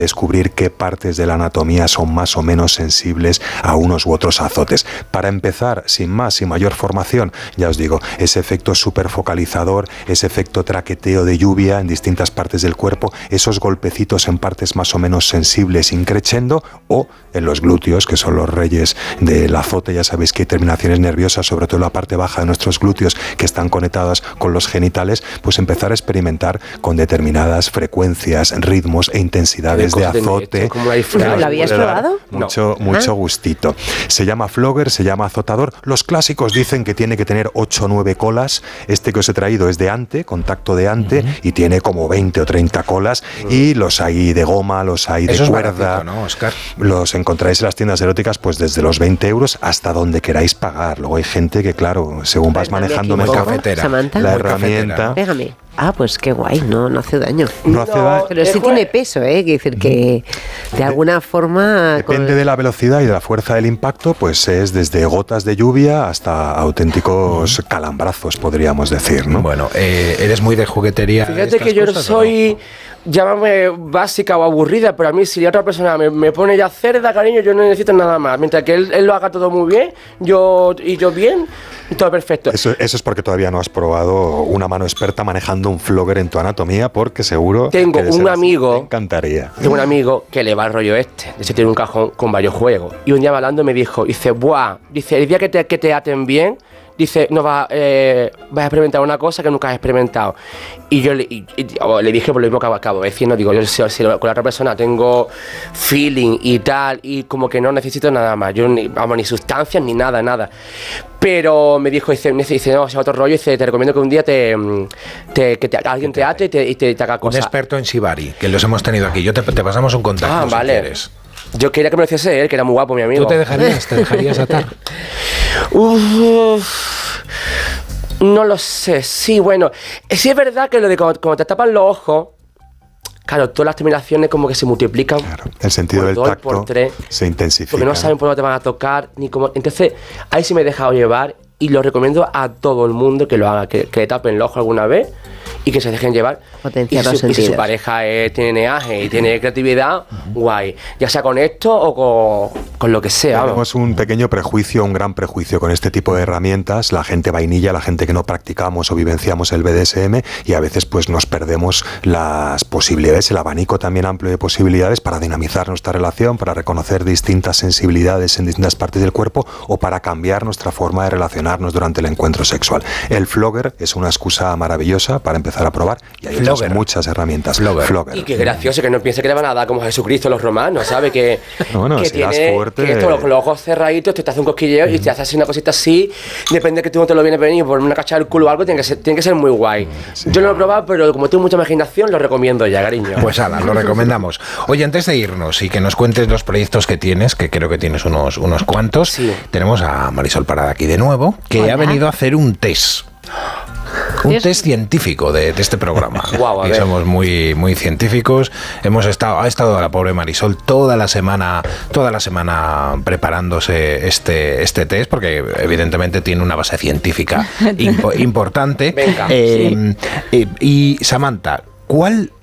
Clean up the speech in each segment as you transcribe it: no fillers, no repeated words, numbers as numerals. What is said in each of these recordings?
descubrir qué partes de la anatomía son más o menos sensibles a unos u otros azotes. Para empezar, sin más, sin mayor formación, ya os digo, ese efecto superfocalizador, ese efecto traqueteo de lluvia en distintas partes del cuerpo, esos golpecitos en partes más o menos sensibles increchendo, o en los glúteos, que son los reyes del azote. Ya sabéis que hay terminaciones nerviosas, sobre todo en la parte baja de nuestros glúteos, que están conectadas con los genitales, pues empezar a experimentar con determinadas frecuencias, ritmos e intensidades de azote. ¿Lo habías probado? Mucho gustito. Se llama flogger, se llama azotador. Los clásicos dicen que tiene que tener 8 o 9 colas. Este que os he traído es de ante, contacto de ante, y tiene como 20 o 30 colas. Y los hay de goma, los hay de cuerda. Baratito, ¿no, Óscar? Los encontráis en las tiendas eróticas pues desde los 20 euros hasta donde queráis pagar. Luego hay gente que, claro, según vas manejando mejor la herramienta... Déjame. Ah, pues qué guay, no hace daño. No hace daño. Pero sí tiene peso, ¿eh? Quiere decir que de alguna forma... Depende de la velocidad y de la fuerza del impacto, pues es desde gotas de lluvia hasta auténticos calambrazos, podríamos decir, ¿no? Bueno, eres muy de juguetería. Fíjate que yo soy... Llámame básica o aburrida, pero a mí si otra persona me pone ya cerda, cariño, yo no necesito nada más. Mientras que él lo haga todo muy bien, yo bien, todo perfecto. Eso es porque todavía no has probado una mano experta manejando un flogger en tu anatomía, porque seguro tengo que un amigo, te encantaría. Tengo un amigo que le va el rollo este. Ese tiene un cajón con varios juegos. Y un día hablando me dijo, dice, buah, dice, el día que te aten bien, dice, no vas a experimentar una cosa que nunca has experimentado. Y yo le dije por lo mismo que acabo de decir, no digo, yo si con la otra persona tengo feeling y tal, y como que no necesito nada más, yo ni sustancias ni nada. Pero me dijo, dice, no, es otro rollo, dice, te recomiendo que un día alguien te ate y te haga cosas. Un experto en shibari, que los hemos tenido aquí. Te pasamos un contacto si quieres. Yo quería que me lo hiciese él, que era muy guapo, mi amigo. ¿Tú te dejarías atar? No lo sé, sí, bueno. Sí es verdad que lo de cuando te tapan los ojos, claro, todas las terminaciones como que se multiplican. Claro, el sentido del tacto por 3, se intensifica. Porque no saben por dónde te van a tocar, ni cómo. Entonces, ahí sí me he dejado llevar y lo recomiendo a todo el mundo que lo haga, que le tapen el ojo alguna vez y que se dejen llevar. Y si su pareja tiene neaje y tiene creatividad, guay. Ya sea con esto o con lo que sea. Tenemos un pequeño prejuicio, un gran prejuicio con este tipo de herramientas. La gente vainilla, la gente que no practicamos o vivenciamos el BDSM, y a veces pues nos perdemos las posibilidades, el abanico también amplio de posibilidades para dinamizar nuestra relación, para reconocer distintas sensibilidades en distintas partes del cuerpo o para cambiar nuestra forma de relacionarnos durante el encuentro sexual. El flogger es una excusa maravillosa para empezar a probar, y hay muchas herramientas. Flogger. Y qué gracioso, que no piense que le van a dar como a Jesucristo los romanos, ¿sabes? Que, bueno, que si tiene fuerte, que esto, con los ojos cerraditos te hace un cosquilleo y te hace así una cosita así, depende de que tú no te lo vienes a venir por una cachada del culo o algo, tiene que ser muy guay. Sí. Yo no lo he probado, pero como tengo mucha imaginación, lo recomiendo ya, cariño. Pues nada, lo recomendamos. Oye, antes de irnos y que nos cuentes los proyectos que tienes, que creo que tienes unos cuantos, sí. Tenemos a Marisol Parada aquí de nuevo, que ha venido a hacer un test. Un test científico de este programa. Wow, y somos muy, muy científicos. Ha estado la pobre Marisol toda la semana preparándose este test, porque evidentemente tiene una base científica importante. Venga, y Samantha, ¿cuál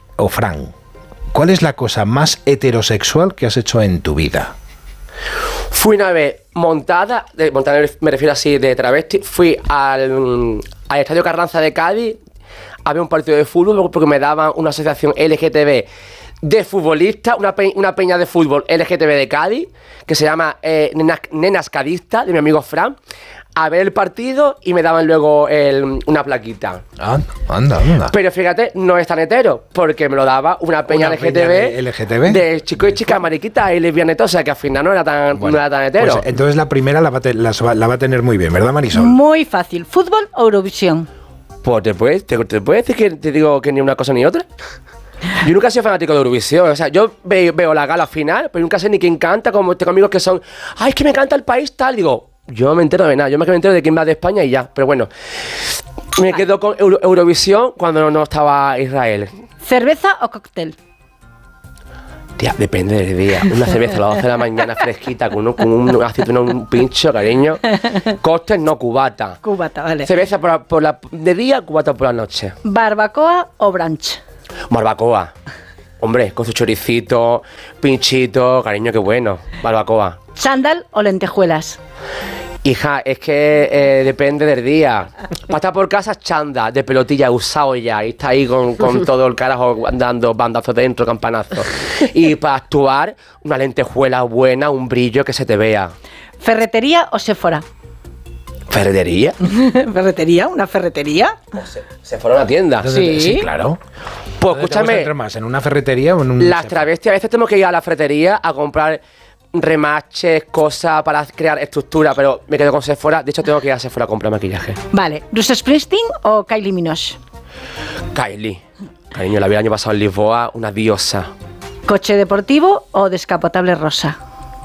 es la cosa más heterosexual que has hecho en tu vida? Fui una vez montada me refiero así de travesti, fui al Estadio Carranza de Cádiz, había un partido de fútbol porque me daban una asociación LGTB de futbolistas, una peña de fútbol LGTB de Cádiz, que se llama Nenas Cadistas, de mi amigo Fran, a ver el partido y me daban luego una plaquita. Anda. Pero fíjate, no es tan hetero, porque me lo daba una peña LGTB de chicos y chicas, mariquitas y lesbianetas, o sea que al final no era tan hetero. Pues entonces la primera la va a tener muy bien, ¿verdad, Marisol? Muy fácil. ¿Fútbol o Eurovisión? Pues te puedes decir que te digo que ni una cosa ni otra. Yo nunca he sido fanático de Eurovisión, o sea, yo veo la gala final, pero nunca sé ni quién canta, como tengo amigos que son, es que me canta el país tal, digo, yo no me entero de nada, yo me entero de quién va de España y ya, pero bueno, me quedo con Eurovisión cuando no estaba Israel. ¿Cerveza o cóctel? Tía, depende del día. Una cerveza a las 12 de la mañana fresquita con un aceituna, un pincho, cariño. Cóctel, no, cubata. Cubata, vale. Cerveza de día, cubata por la noche. ¿Barbacoa o brunch? Barbacoa. Hombre, con su choricito, pinchito, cariño, qué bueno. Barbacoa. ¿Chándal o lentejuelas? Hija, es que depende del día. Para estar por casa, chanda, de pelotilla, usado ya. Y está ahí con todo el carajo dando bandazos dentro, campanazos. Y para actuar, una lentejuela buena, un brillo que se te vea. ¿Ferretería o Sephora? ¿Ferretería? ¿Ferretería? ¿Una ferretería? Se fueron a una tienda. Entonces, Sí. sí, claro. Pues ¿Dónde te gusta escúchame, entrar más, en una ferretería o en un... las travestis a veces tenemos que ir a la ferretería a comprar remaches, cosas para crear estructura, pero me quedo con Sephora. De hecho, tengo que ir a Sephora a comprar maquillaje. Vale, ¿Bruce Springsteen o Kylie Minogue? Kylie. Cariño, la vi el año pasado en Lisboa, una diosa. ¿Coche deportivo o descapotable rosa?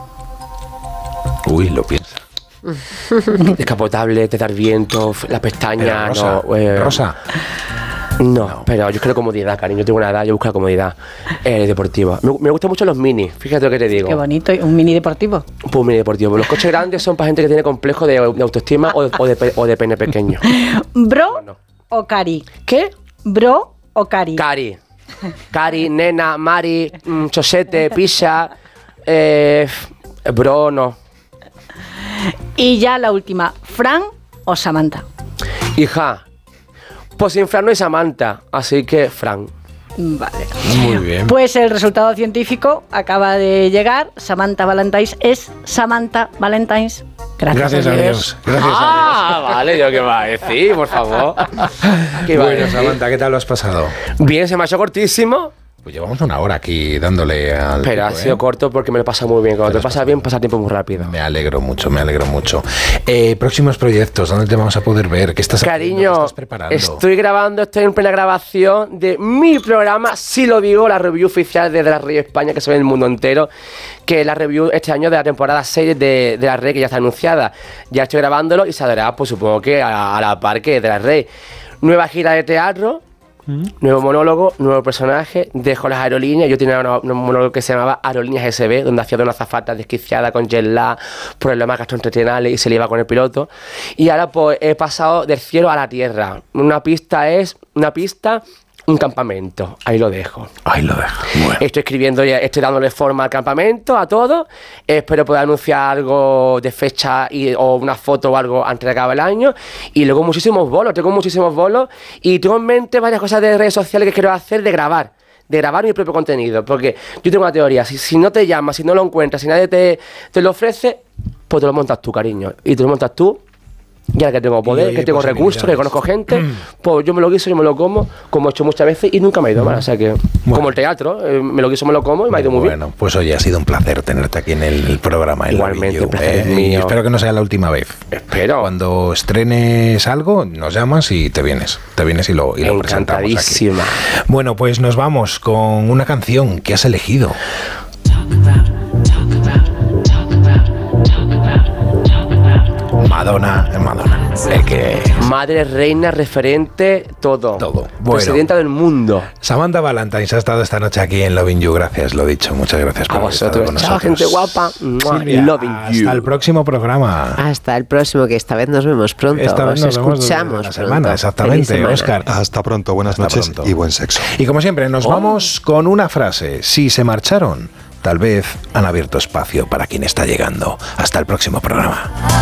Uy, lo piensa. Descapotable, te dar viento, la pestaña, Rosa. no. Rosa. No, pero yo quiero comodidad, cariño. Yo tengo una edad, yo busco la comodidad deportiva. Me gustan mucho los mini, fíjate lo que te digo. Qué bonito, un mini deportivo. Pues un mini deportivo. Los coches grandes son para gente que tiene complejo de autoestima o de pene pequeño. ¿Bro No. o Cari? ¿Qué? ¿Bro o Cari? Cari, nena, Mari, chosete, pizza, bro, no. Y ya la última, ¿Fran o Samantha? Hija, pues sin Fran no hay Samantha, así que Fran. Vale. Muy bien. Pues el resultado científico acaba de llegar. Samantha Valentines es Samantha Valentines. Gracias a Dios. Gracias a Vale, yo qué va a decir, por favor. ¿Qué Dios. va a Bueno, decir? Samantha, ¿qué tal lo has pasado? Bien, se me ha hecho cortísimo, Pues llevamos una hora aquí dándole al... pero ha pico, sido corto porque me lo pasa muy bien. Cuando te pasa bien, pasa el tiempo muy rápido. Me alegro mucho, me alegro mucho. Próximos proyectos, ¿dónde te vamos a poder ver? ¿Qué estás haciendo? ¿Qué Cariño, estás preparando? estoy en plena grabación de mi programa, si lo digo, la review oficial de La Rey España, que se ve en el mundo entero, que es la review este año de la temporada 6 de La Rey, que ya está anunciada. Ya estoy grabándolo y se hará, pues supongo que a la par que de La Rey. Nueva gira de teatro, nuevo monólogo, nuevo personaje, dejo las aerolíneas. Yo tenía un monólogo que se llamaba Aerolíneas SB, donde hacía de una azafata desquiciada con jet lag, problemas gastrointestinales y se le iba con el piloto. Y ahora pues he pasado del cielo a la tierra. Una pista, un campamento. Ahí lo dejo. Ahí lo dejo. Bueno. Estoy escribiendo ya, estoy dándole forma al campamento, a todo. Espero poder anunciar algo de fecha o una foto o algo antes de acabar el año. Y luego tengo muchísimos bolos. Y tengo en mente varias cosas de redes sociales que quiero hacer de grabar mi propio contenido. Porque yo tengo una teoría, si no te llamas, si no lo encuentras, si nadie te lo ofrece, pues te lo montas tú, cariño. Y te lo montas tú. Y ahora que tengo poder, Y que tengo recursos, que conozco gente, pues yo me lo guiso, yo me lo como he hecho muchas veces y nunca me ha ido mal. O sea que, Bueno. como el teatro, me lo guiso, me lo como y me ha ido muy bien. Bueno, pues oye, ha sido un placer tenerte aquí en el programa. En Igualmente, la el placer es y mío. espero que no sea la última vez. Espero. Cuando estrenes algo, nos llamas y te vienes y lo presentamos aquí. Encantadísima. Bueno, pues nos vamos con una canción que has elegido. Madonna. El que... Madre, reina, referente, todo. Todo. Bueno. Presidenta del mundo. Samantha Valentines ha estado esta noche aquí en Loving You. Gracias, lo dicho. Muchas gracias por A haber estado vosotros. con Chao, nosotros. gente guapa. Mua, Silvia, loving you. hasta el próximo programa. Hasta el próximo, que esta vez nos vemos pronto. Esta vez nos vemos escuchamos la pronto. semana, exactamente, Feliz semana. Óscar. Hasta pronto, buenas Hasta noches pronto. y buen sexo. Y como siempre, nos vamos con una frase. Si se marcharon, tal vez han abierto espacio para quien está llegando. Hasta el próximo programa.